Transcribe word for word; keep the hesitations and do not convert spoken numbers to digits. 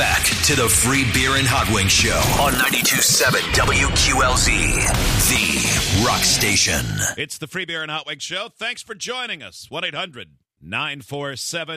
back to the Free Beer and Hot Wings Show on ninety-two point seven W Q L Z, the rock station. It's the Free Beer and Hot Wings Show. Thanks for joining us. one eight hundred nine four seven